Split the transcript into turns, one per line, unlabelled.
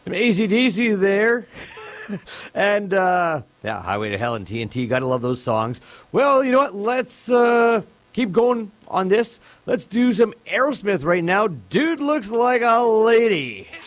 Some AC/DC there. And, Highway to Hell and TNT. Gotta love those songs. Well, you know what? Let's keep going on this. Let's do some Aerosmith right now. Dude looks like a lady.